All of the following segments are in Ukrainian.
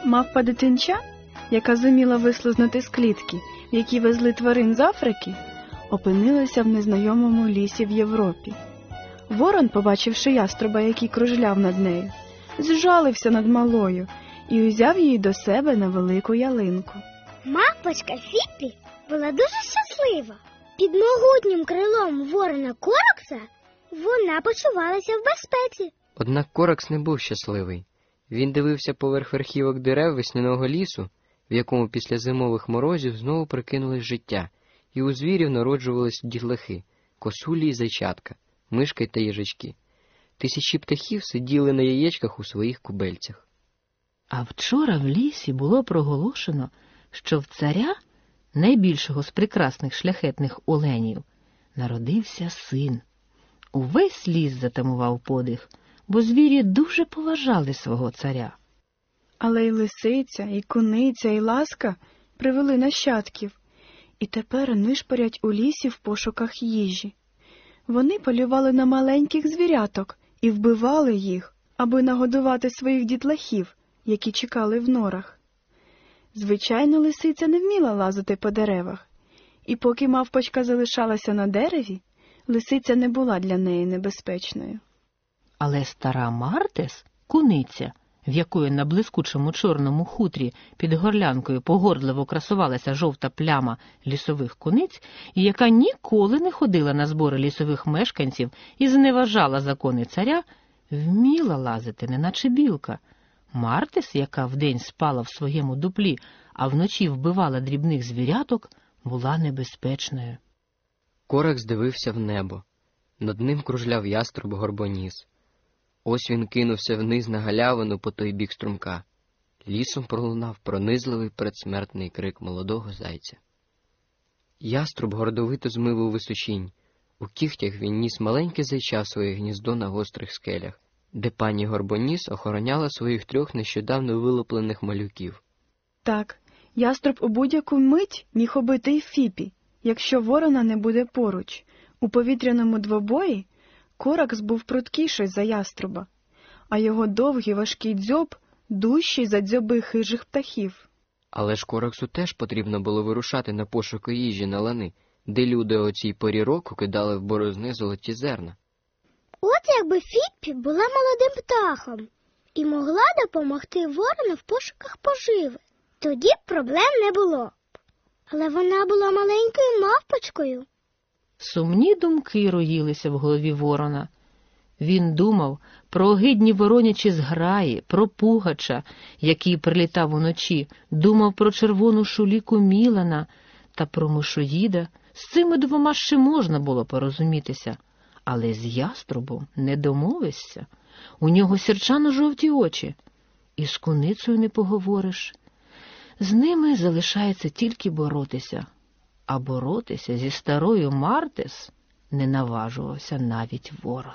Мавпа-дитинча, яка зуміла вислизнути з клітки, в якій везли тварин з Африки, опинилася в незнайомому лісі в Європі. Ворон, побачивши яструба, який кружляв над нею, зжалився над малою і узяв її до себе на велику ялинку. Мавпочка Фіппі була дуже щаслива. Під могутнім крилом ворона Коракса вона почувалася в безпеці. Однак Коракс не був щасливий. Він дивився поверх верхівок дерев весняного лісу, в якому після зимових морозів знову прикинулось життя, і у звірів народжувались дітлахи, косулі й зайчатка, мишки та їжачки. Тисячі птахів сиділи на яєчках у своїх кубельцях. А вчора в лісі було проголошено, що в царя, найбільшого з прекрасних шляхетних оленів, народився син. Увесь ліс затамував подих, бо звірі дуже поважали свого царя. Але й лисиця, і куниця, і ласка привели нащадків, і тепер нишпорять у лісі в пошуках їжі. Вони полювали на маленьких звіряток і вбивали їх, аби нагодувати своїх дітлахів, які чекали в норах. Звичайно, лисиця не вміла лазити по деревах, і поки мавпочка залишалася на дереві, лисиця не була для неї небезпечною. Але стара Мартес, куниця, в якої на блискучому чорному хутрі під горлянкою погордливо красувалася жовта пляма лісових куниць, і яка ніколи не ходила на збори лісових мешканців і зневажала закони царя, вміла лазити, неначе білка. Мартес, яка вдень спала в своєму дуплі, а вночі вбивала дрібних звіряток, була небезпечною. Коракс дивився в небо. Над ним кружляв яструб-горбоніс. Ось він кинувся вниз на галявину по той бік струмка. Лісом пролунав пронизливий передсмертний крик молодого зайця. Яструб гордовито змив у височінь. У кігтях він ніс маленьке зайча своє гніздо на гострих скелях, де пані Горбоніс охороняла своїх 3 нещодавно вилуплених малюків. Так, яструб у будь-яку мить міг убити й Фіпі, якщо ворона не буде поруч. У повітряному двобої Коракс був пруткіший за яструба, а його довгий важкий дзьоб дужчий за дзьоби хижих птахів. Але ж Кораксу теж потрібно було вирушати на пошуки їжі на лани, де люди о цій порі року кидали в борозни золоті зерна. От якби Фіппі була молодим птахом і могла допомогти ворону в пошуках поживи, тоді б проблем не було б. Але вона була маленькою мавпочкою. Сумні думки роїлися в голові ворона. Він думав про огидні воронячі зграї, про пугача, який прилітав уночі, думав про червону шуліку Мілана та про мишоїда. З цими 2 ще можна було порозумітися, але з яструбом не домовишся. У нього сірчано-жовті очі, і з куницею не поговориш. З ними залишається тільки боротися. А боротися зі старою Мартес не наважувався навіть ворон.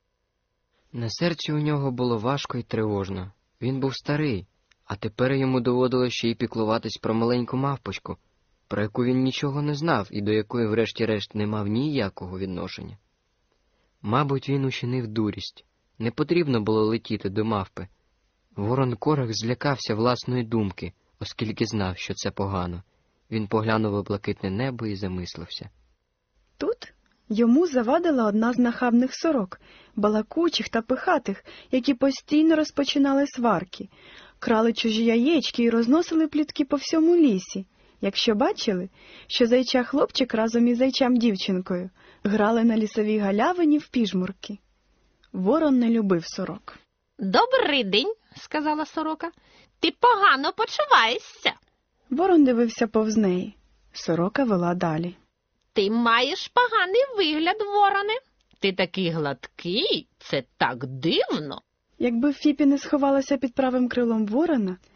На серці у нього було важко й тривожно. Він був старий, а тепер йому доводилося ще й піклуватись про маленьку мавпочку, про яку він нічого не знав і до якої врешті-решт не мав ніякого відношення. Мабуть, він учинив дурість. Не потрібно було летіти до мавпи. Ворон Коракс злякався власної думки, оскільки знав, що це погано. Він поглянув у блакитне небо і замислився. Тут йому завадила одна з нахабних сорок, балакучих та пихатих, які постійно розпочинали сварки, крали чужі яєчки і розносили плітки по всьому лісі, якщо бачили, що зайча-хлопчик разом із зайчам-дівчинкою грали на лісовій галявині в піжмурки. Ворон не любив сорок. «Добрий день», – сказала сорока. «Ти погано почуваєшся». Ворон дивився повз неї. Сорока вела далі. «Ти маєш поганий вигляд, вороне. Ти такий гладкий, це так дивно». Якби Фіпі не сховалася під правим крилом ворона,